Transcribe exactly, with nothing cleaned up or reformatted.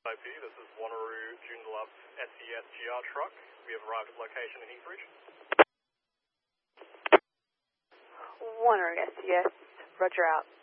I P, this is Wanneroo Joondalup S E S G R truck. We have arrived at location in Heathbridge. Wanneroo S E S, roger out.